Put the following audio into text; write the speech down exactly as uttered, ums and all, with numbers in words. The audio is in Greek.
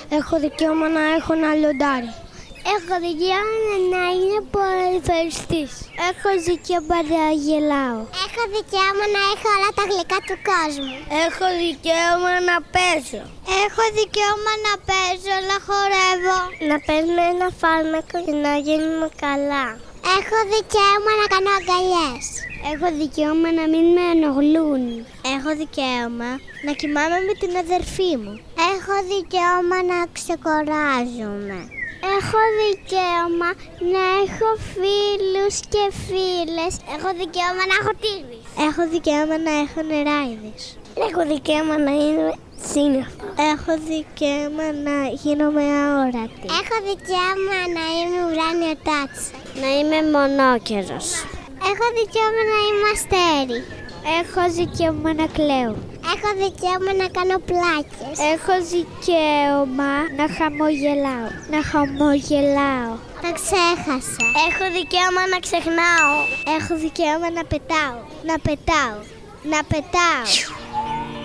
Έχω δικαίωμα να έχω ένα λιοντάρι. Έχω δικαίωμα να είμαι ποδοσφαιριστής. Έχω δικαίωμα να γελάω. Έχω δικαίωμα να έχω όλα τα γλυκά του κόσμου. Έχω δικαίωμα να παίζω. Έχω δικαίωμα να παίζω, να χορεύω. Να παίρνω ένα φάρμακο και να γίνουμε καλά. Έχω δικαίωμα να κάνω αγκαλιές. Έχω δικαίωμα να μην με ενοχλούν. Έχω δικαίωμα να κοιμάμαι με την αδερφή μου. Έχω δικαίωμα να ξεκοράζομαι. Έχω δικαίωμα να έχω φίλους και φίλες. Έχω δικαίωμα να έχω τίγρης. Έχω δικαίωμα να έχω νεράιδες. Έχω δικαίωμα να είμαι σύννεφο. Έχω δικαίωμα να γίνομαι αόρατη. Έχω δικαίωμα να είμαι ουράνιο τάτσι. Να είμαι μονόκερος. Έχω δικαίωμα να είμαι αστέρι. Έχω δικαίωμα να κλαίω. Έχω δικαίωμα να κάνω πλάκες. Έχω δικαίωμα να χαμογελάω. Να χαμογελάω. Τα ξέχασα. Έχω δικαίωμα να ξεχνάω. Έχω δικαίωμα να πετάω. Να πετάω. Να πετάω.